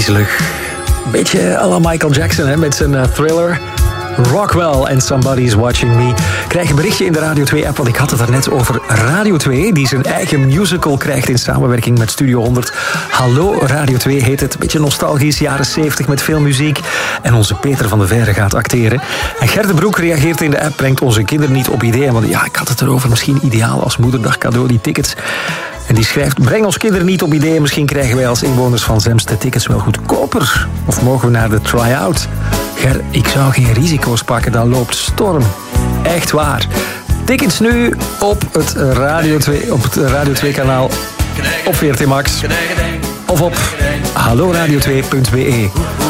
griezelig. Beetje à la Michael Jackson, hè, met zijn Thriller. Rockwell en Somebody's Watching Me. Ik krijg een berichtje in de Radio 2-app, want ik had het daarnet over Radio 2, die zijn eigen musical krijgt in samenwerking met Studio 100. Hallo Radio 2 heet het. Een beetje nostalgisch, jaren 70 met veel muziek. En onze Peter van de Verre gaat acteren. En Gert de Broek reageert in de app, brengt onze kinderen niet op ideeën. Want ja, ik had het erover, misschien ideaal als moederdag cadeau, die tickets. En die schrijft, breng ons kinderen niet op ideeën. Misschien krijgen wij als inwoners van Zemst de tickets wel goedkoper. Of mogen we naar de try-out? Ger, ik zou geen risico's pakken, dat loopt storm. Echt waar. Tickets nu op het Radio 2 kanaal op VRT Max. Of op halloradio2.be.